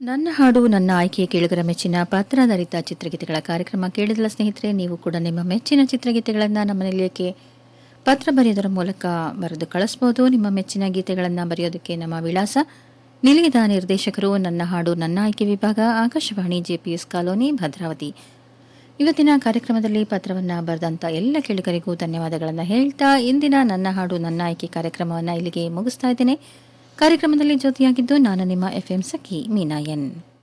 ನನ್ನ ಹಾಡು ನನ್ನ ಆಯ್ಕೆ ಕೇಳುಗರ ಮೆಚ್ಚಿನ ಪಾತ್ರಾಧಾರಿತ ಚಿತ್ರಗೀತೆಗಳ ಕಾರ್ಯಕ್ರಮ ಕೇಳಿದಲ್ಲ ಸ್ನೇಹಿತರೆ. ನೀವು ಕೂಡ ನಿಮ್ಮ ಮೆಚ್ಚಿನ ಚಿತ್ರಗೀತೆಗಳನ್ನು ನಮ್ಮ ನಿಲಯಕ್ಕೆ ಪತ್ರ ಬರೆಯೋದರ ಮೂಲಕ ಬರೆದು ಕಳಿಸ್ಬೋದು. ನಿಮ್ಮ ಮೆಚ್ಚಿನ ಗೀತೆಗಳನ್ನು ಬರೆಯೋದಕ್ಕೆ ನಮ್ಮ ವಿಳಾಸ: ನಿಲಯದ ನಿರ್ದೇಶಕರು, ನನ್ನ ಹಾಡು ನನ್ನ ಆಯ್ಕೆ ವಿಭಾಗ, ಆಕಾಶವಾಣಿ, JPS ಕಾಲೋನಿ, ಭದ್ರಾವತಿ. ಇವತ್ತಿನ ಕಾರ್ಯಕ್ರಮದಲ್ಲಿ ಪತ್ರವನ್ನು ಬರೆದಂಥ ಎಲ್ಲ ಕೇಳುಗರಿಗೂ ಧನ್ಯವಾದಗಳನ್ನು ಹೇಳ್ತಾ ಇಂದಿನ ನನ್ನ ಹಾಡು ನನ್ನ ಆಯ್ಕೆ ಕಾರ್ಯಕ್ರಮವನ್ನು ಇಲ್ಲಿಗೆ ಮುಗಿಸ್ತಾ ಇದ್ದೇನೆ. ಕಾರ್ಯಕ್ರಮದಲ್ಲಿ ಜೊತೆಯಾಗಿದ್ದು ನಾನು ನಿಮ್ಮ FM ಸಖಿ ಮೀನಾ ಎನ್.